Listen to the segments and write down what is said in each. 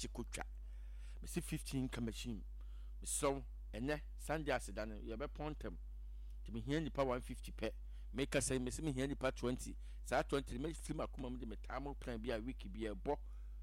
gye kotwa me si 15 ka machine me so ene Sunday aseda no ye be pontem ti me hia nipa 150 pe me ka say me si me hia nipa 20 sa 20 me film akoma me de me time plan bi a week bi ebo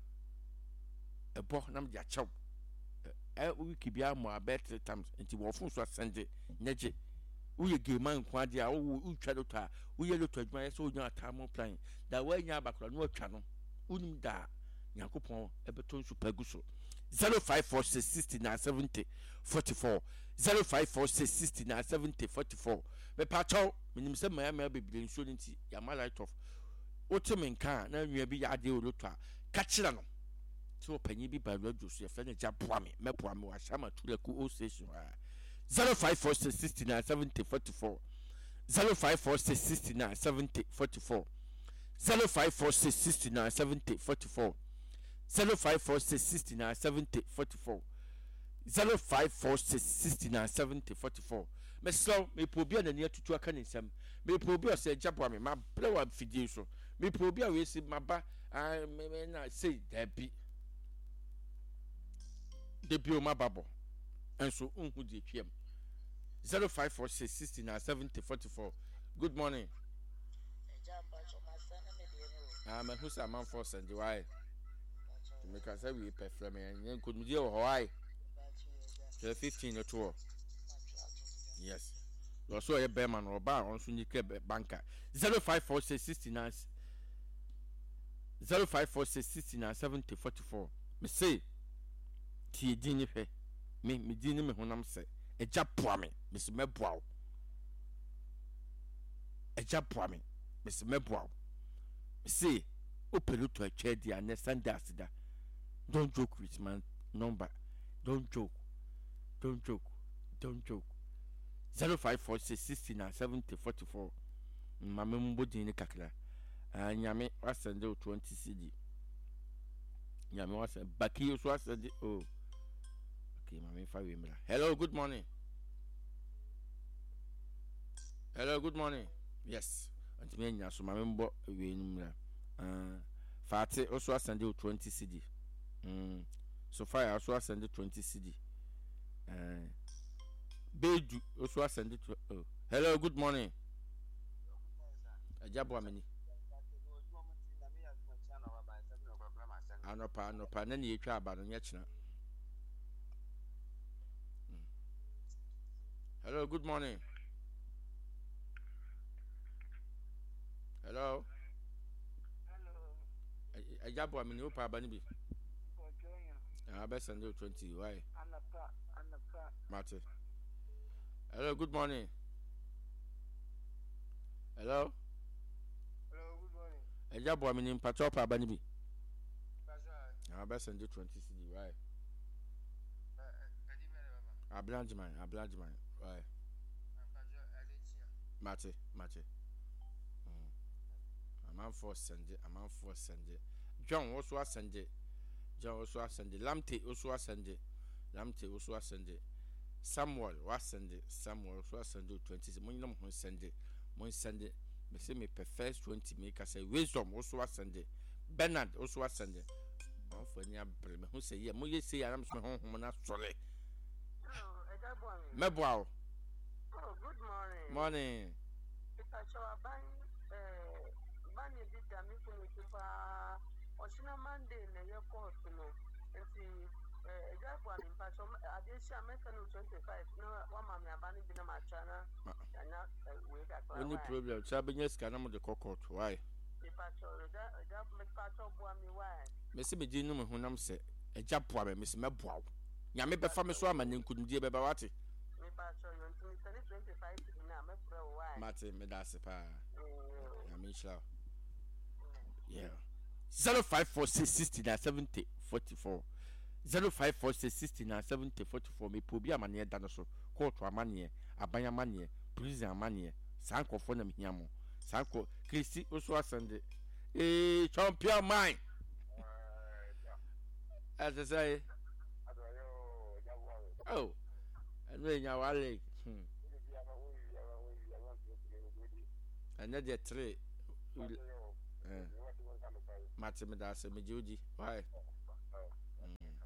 na me dia chew week bi a mo about 3 times nti wo fun so send nyeje uye game nkwa dia wo twa lotto a uye lotto adwuma ye so onya time plan da wa nya abakra no atwa no unim da Yakupon Ebeton Superguso 0546697044 0546697044 me pacho minim se maya be nso nti ya ma light off otemenka na nwa bi ya de oloto a ka kira no so panyi bi ba radio so ye fe na ja boa me wa shama tuleku o station 0546697044 0546697044 0546697044 0546697044 0546697044 me slow me probia na ne tutu aka ne nsam me probia se jabwa me ma blewa fidie so me probia we se maba me na say dabi debi o mababo enso unhu die twem 0546697044 good morning me who say man for send why to make us say we perform and could me why 15 to yes you so a bearman or bar on so banker 0546697044 me say ti dini fe me dini me honam say e japoa me se meboa e japoa me se meboa see open to a chair dia next Sunday asida. Don't joke with my number. Don't joke 0546697044 mama mbodi ni kakra nyame wasende 20 cd nyame wasende baki so wasende oh okay mama fa we mra hello good morning yes anti me nya so mama mbo we mra fati also wasende 20 cd so fire also wasende 20 cd Bedu also send it to hello good morning ajabo ameni anopa na ne yetwa abano nye kina hello good morning hello ajabo ameni opa abani bi be send it 20 why anapa mate hello, good morning. Hello, good morning. Ejabo amini mpacho pa banibi. Pastor. Best send 20 CD, why? Ablanjman, why? Mate. I'm on for send it. John also send it. Lamte also send it. Samuel was send it. Samuel was send it 20. Mon send it. Me say me prefer 20 make say wisdom also was send it. Bernard also was send it. Mon for nya bre me who say yeah mo ye say am so hom na sole. Oh, Meboa. Oh, good morning. Morning. Itacho ban bani di dami kunu kipa osina Monday na ye court no. Enti ejabo ani mpacho adesi ameka no 25 no wa mama abani bi na machana na we ga kwa. Only problem chabenyes kana mo de court why? Itacho ejabo me pacho bo ami why? Me se me di no me honam se ejabo me se meboa. Nyame befa me so amane nkudundie beba wate. Me pacho you ntimi 25 na me pro why? Mate me da se pa. Nyame shla. Yeah. 0546697044 0546697044 me probi amane da no so court amane abanya amane prison amane sankofo na mehia mo sanko Christy oso asende champion mine as I say oh and when you are like and the 3 Mate me da se me joji why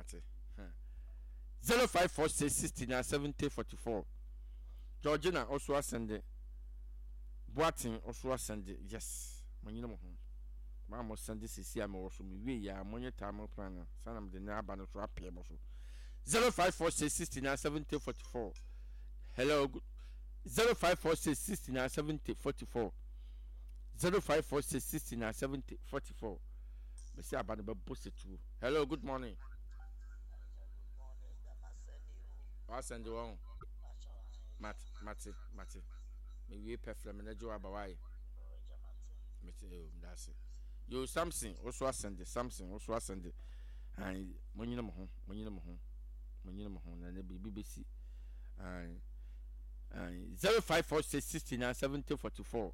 mate 0546697044 Georgina also ascend Boatin also ascend yes manyina mo ho ma mo send this is am also me we ya monye time plan sanam de na aba no so apia mo so 0546697044 hello 0546697044 0546697044 me say aba no be positive. Hello, good morning. I send you on Mate me we perfect me na jo aba why me say that's it. You Samson also ascend Samson also ascend and monyina mo ho na na BBC and 0546697044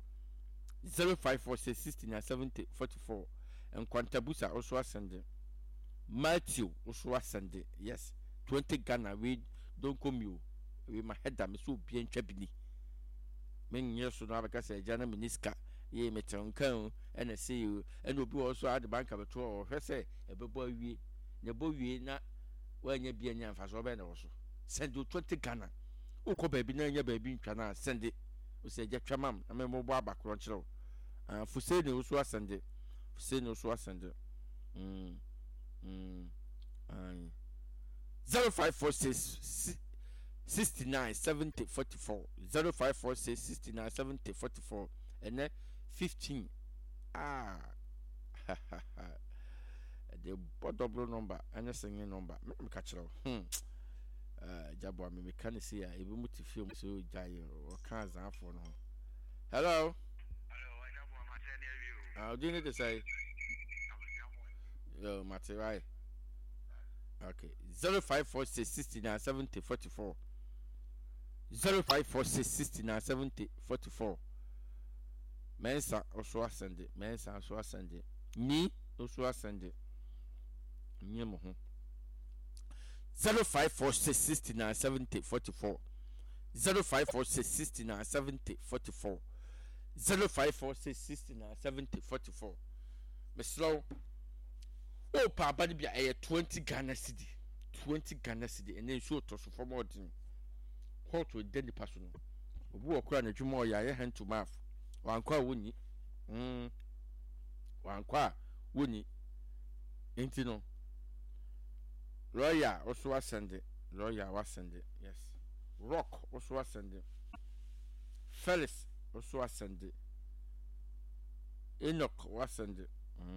0546697044 and Quantabusa also ascend Matthew also ascend yes 20 Ghana we don't come you we my head that me so bien twabini men years so na because jana miniska ye metonkan and say you and obi also at the bank of to or say ebebo awie ne bo wie na wanya bia nya mfa so be na wo so send you 20 Ghana ukọ baabi na nya baabi ntwa na send it o say je twamam na me mo bo abakro nkyerɛ fuse ne so asende 0546 697044 0546 697044 and then 15 the double number and a singing number me catch jabo me can see ya e be muti film so jai o kan zan for no. Hello, jabo ma say near you do you need to say yo Mate right okay 0546 697044 0546 697044 mensa also ascend ni also ascend ni mo ho 0546 697044 0546 697044 0546 697044 me slow o pa ba ni bia 20 Ghana cedi and then show to so for more din what to den pass no obu okura na dwuma o ya hand to mouth wankwa woni enti no lawyer also ascend yes rock also ascend Felix also ascend Enoch ascend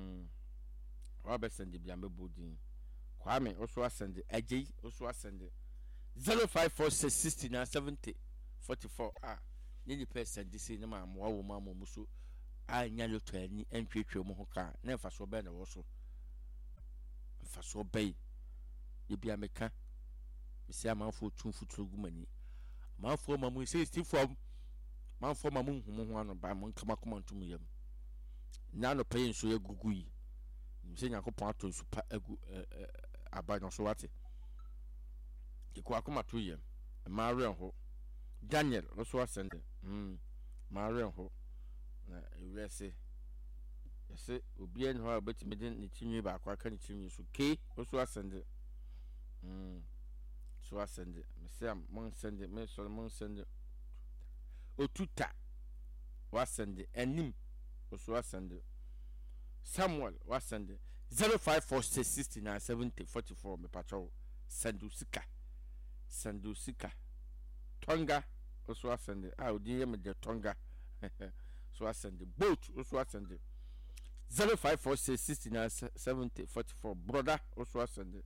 Robert Biambe Bodin Kwame also ascend AJ also ascend 0546 697044 ni person this na ma wo ma mo so anya loto ani entwetwe mo ho ka na mfa so be na wo so mfa so be ye bia meka me say amanfo tunfuturo gumani amanfo mamu 60 from manfo mamu humu ho ano ba mo nkama koma ntum yam na no pay nso ye gugu yi me say nyakopon ato nso pa agu aba no so wate iko akoma to yam Marian ho Daniel also ascend Marian ho na ewese yese obi en ho abetime den ne tinwi ba akwa ka ne tinwi so K also ascend so ascend me say mon send me so mon send Otuta was send enim also ascend Samuel was send 0546 697044 me patrol Sandusika Tonga also ascend odi me de Tonga so ascend boat also ascend 0546 697044 brother also ascend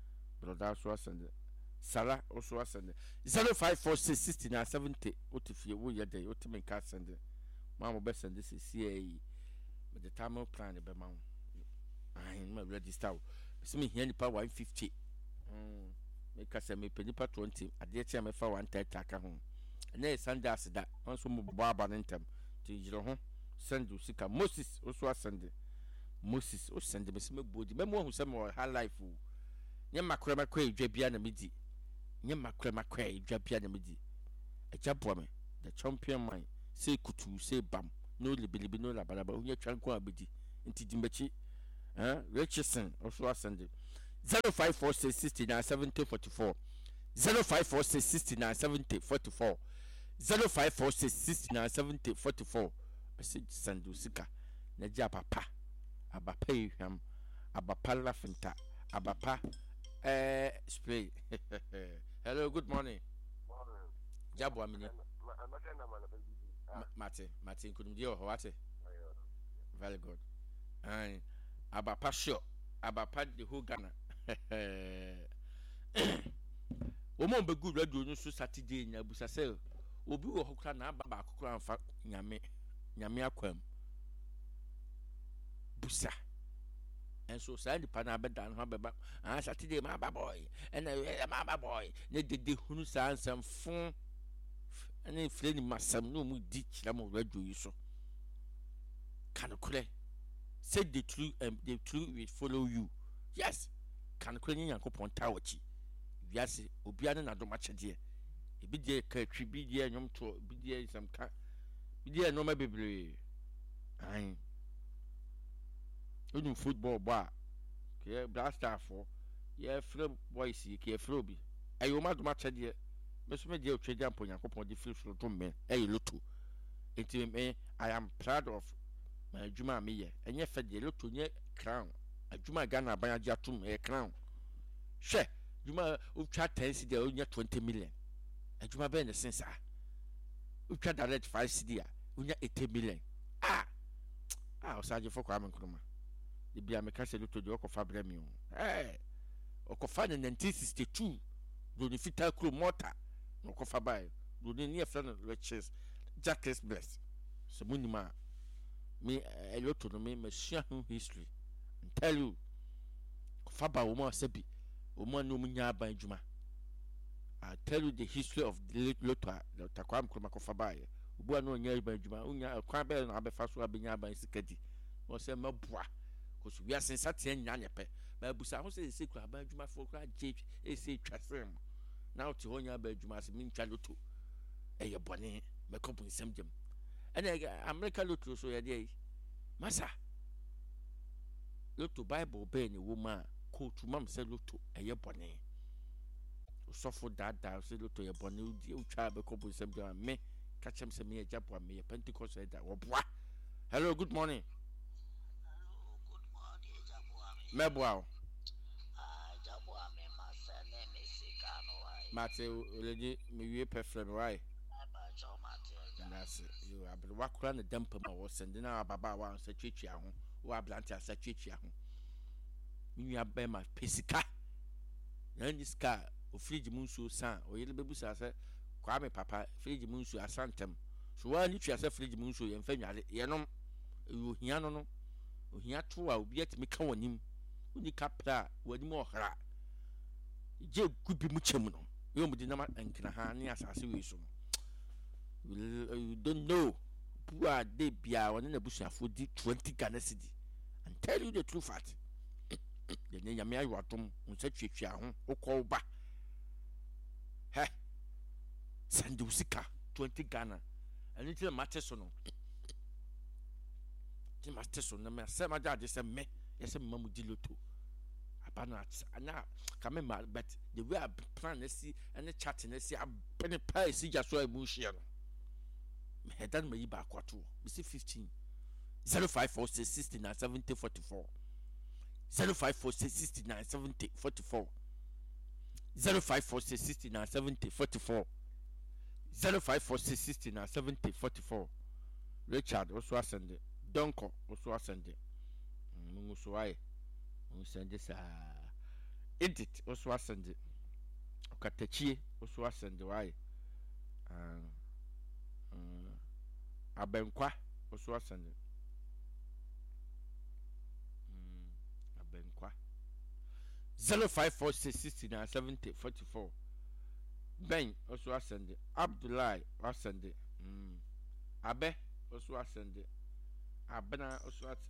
Sarah also ascend 0546 6970 otifie wo ye dey otime ka ascend ma mo be send this CAE with the time plan be ma I ma register so me here nipa 150 me ka se me penipa 20 ade tia me fa 130 aka ho na Sunday asida onso mo bo aba ntem ti jiro ho send usika Moses also ascend Moses o send me se me bodi me mo hu se me ha life o nye makrema kwa edwa bia na medi nye makrema kwa edwa bia na medi ajaboa me the champion man say kutu say bam no libilibi no labalaba onye twanko abedi nti dimbachi Richardson also ascend 0546 69 70 44 0546 69 70 44 0546 69 70 44 message send sika na gya papa abapa ehwam abapa lafenta abapa spray hello good morning jabo amini Martin couldn't deal what very good and abapa sure abapa the whole Ghana Omo be good radio no so Saturday nya busa say obi wo hokra na aba ba kokra amfa nyame akwam busa enso say the pana be dan ho beba Saturday ma ba boy and ma ba boy ne de hunu sa ansam fun ene fle ni masam no mu di kira mo radio yi so kan kure say the truth will follow you yes kan kure ni yankopon tawachi wiase obiane na doma chede ebi de ka twi bi de nyom to bi de samka bi de no ma bebre ai unu football ba ke blaster for ye free boys ke free bi ayo ma doma chede meso me de otwede ampo yankopon de free so to me loto enti me I am proud of my adwuma me ye enye fe de loto nye crown adwuma Ghana ban agya tum crown hwe Juma utwa 10 CD unya 20 million. Juma be ne sensa. Utwa direct 5 CD unya 80 million. Osaje for kwa menkroma. De bia me ka se luto de okofa bremi o. Okofa ne 1962. Do ni fita kro mota. Okofa bai. Do ni e friend riches. Jacques Bless. So munima me luto no me share history. And tell you okofa ba wo ma sebi I tell you the history of the Lota, the Takwam Kromakofabai. Ubu no nya banjuma, unya kwabe na abefa so abenya ban sikadi. Wo se mabua. Cause we are sensatie nya pe. Ba busa ho se se kwa banjuma fo kwa je e se twasem. Now to honya banjuma se min twa loto. Eye bone me kopu nsem jem. Ene America loto so ye dey. Masa. Loto Bible be ni woman to mam say loto eye bone sofo dada say loto ye bone udi utwa be kobo sem do me kachem se me ejabo me ye Pentecost da wo boa. Hello good morning ejabo ame ejabo ame masa ne mesika no wai mate oleji me wie pefre no wai you abri wakura ne dempa ma wo sende na ababa wa nsa twetwia ho wo ablante asa twetwia ho mi abẹ ma pesika na ni ska o fridge munsu san o yele bebusa se kwa me papa fridge munsu asantem so wa ni twa se fridge munsu ye mfa nwale ye nom ohia no ohia to a obi atimi ka wonim uni kapra wanim ohra je gubi mu chem no yo mu di na enkina ha ni asase we so you don't know who are they bia woni na busuafo di 20 Ghana cedi and tell you the true fact the nyame ayo atom unsa twetwia ho ukọ ba he send usika 20 Ghana and till matter so no ti matter so na me say ma judge say me yes mamu di loto abana ana kame ma but the way I plan na see and chat na see abene pa si ja so emu hie no me hedan me yi ba kwato me see 15 0546 69 70 44 0546 69 70 44 0546 69 70 44 0546 69 70 44 Richard also ascend Donko also ascend munguso ai unsende sa edit also ascend okatachie also ascend wai abenkwa also ascend abenkwa 0546 69 70 44 Ben also ascend Abdullahi ascend Abe also ascend Abena also at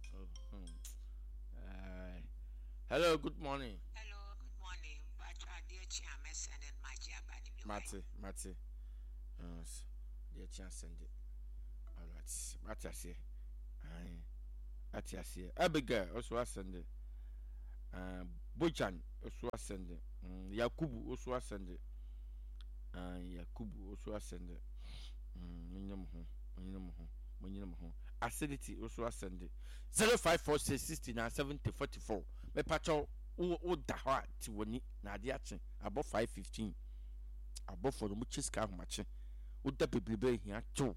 hello good morning. Hello good morning but dear chairman send Mate dear chairman send it all right Mate Abigail also ascend Bojan oso ascend. Yakubu oso ascend. Yakubu oso ascend. Minyam ho. Acidity oso ascend. 0546697044. Me pacho o da ho ti woni na ade ache above 515. Above for mu chiska ho mache. O da bebrebe hia to.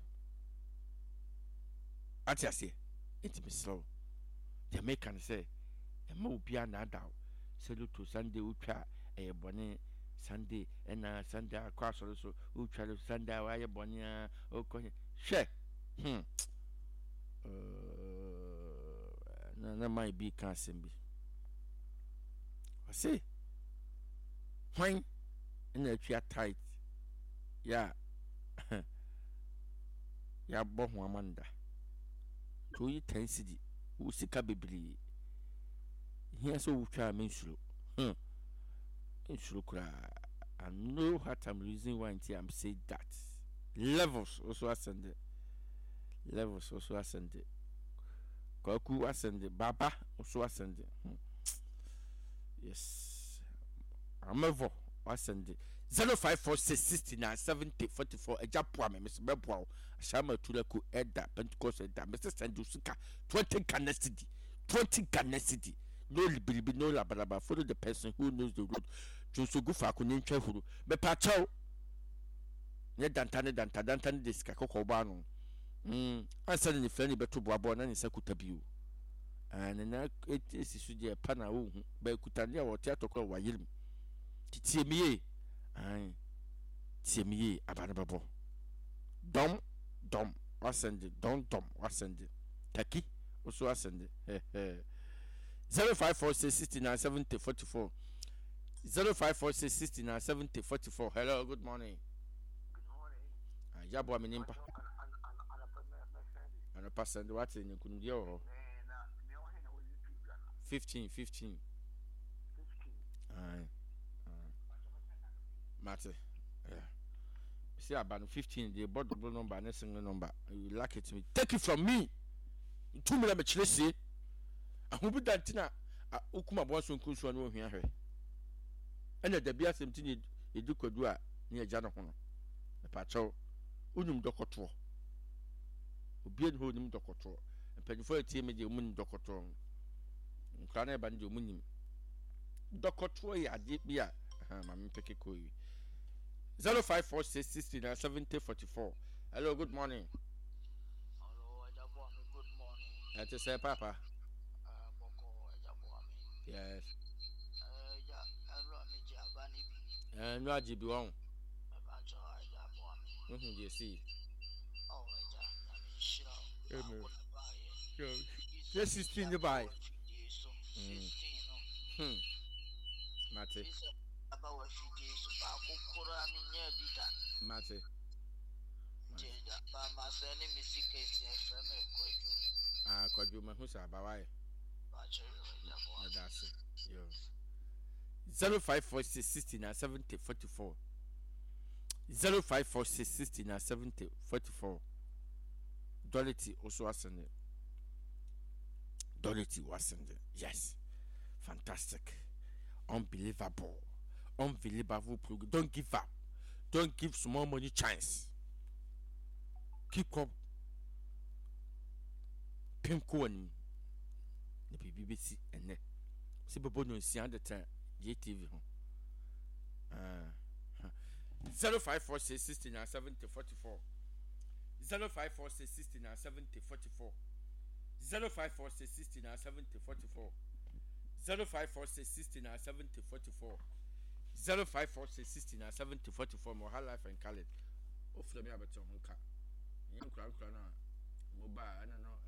Ati ase. It be slow. The American say, "E ma obi a na ada. Seluto Sunday utwa bone Sunday Sunday akwa so utwa Sunday wa ye bone a okonye hwe na mai bi kan sembi wase hwan na atwa tight ya ya bo ho amanda to yi 10 cedi usika bebri here so utwa mensuro insuro kura. I know what I'm reason why I'm saying that. Levels also ascended. Kwaku ascended. Baba also ascended. Yes. Amevo ascended. 0546697044. Ejapwa me Mr. Bebwa. Ashama Tuleku Edda Pentecost Edda. Mr. Sandusika 20 Canacity. 20 Canacity. No libibi, no labalaba. Follow the person who knows the road. Joso gufa kunin chehuru. Me pacho. Ne dantane deska koko bano. Ansa ni friend beto boabo na ni sakuta biu. Na etisi suje pana wo hu. Be kutania wo teato ko wa yirim. Titiemiye. Tiemiye abanababo. Dom wasende. Dom wasende. Taki oso wasende. 0546697044. 0546697044. Hello, good morning. Good morning. Jabo aminimpa. Ana pasande what in kunudi o. 15. Mate. Yeah. See about 15 the board double number and single number. You like it to me. Take it from me. 2 million me chile ahobu dantina okuma bonso nkunso no hwia hwe ena da bia semti edu kwadu a ne agya no ho no pa chawo unum dokoto obi en ho nim dokoto mpanifo atie me de mun dokoto nkra na ba nde omunim dokoto ya ade bia ma mpeke koyi 0546697044. Hello, good morning. Hello, good morning. That is Papa. Yes. No, I give you one. You see. Yes, 16 to buy. Mate. Mate. Kwaju mahusa bawai. That's it. 0546697044. 0546697044. Dolity also wasn't it. Dolity wasn't it. Yes. Fantastic. Unbelievable program. Don't give up. Don't give small money chance. Keep up. Pimco and the BBC and the Sibono and Sian the time JTV. 0546697044. 0546697044. 0546697044. 0546697044. 0546697044. More life and call it. Offer me about your muka. Young crown mobile, I don't know.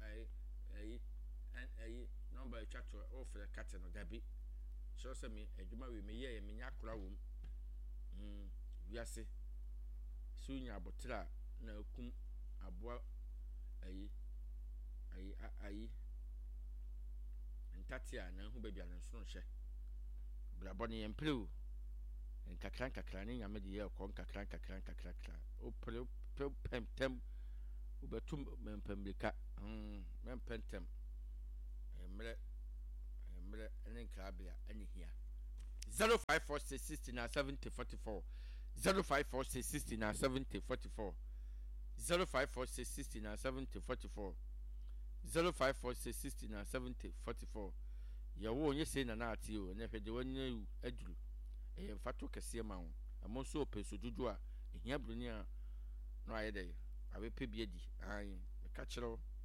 Number chat to offer a cat and a dabby. So send me a juma with me, a miniacra room. We are say soon ya botella no cum a bois and Tatia and who baby and soon share. Blaboni and Plu and Kakranka clanning a media conca cranka. Oh, Pem Ubertum Mempembica, Mempentem, mmerɛ ne nkrabea ɛne hia 0546607044 0546607044 0546607044 0546607044 yɛwo onye sei na na ate o ne hwede wanya aduru ɛyɛ mfato kɛseɛ ma wo amo so opɛ so dwudwu a ehia bruni a no ayɛ dɛ abɛpɛ bi adi an meka kyerɛw